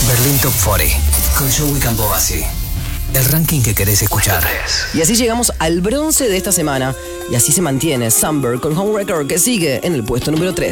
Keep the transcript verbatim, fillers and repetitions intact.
Berlín Top cuarenta con Joey Campobasi. El ranking que querés escuchar. Y así llegamos al bronce de esta semana. Y así se mantiene Sunbird con Home Record, que sigue en el puesto número tres.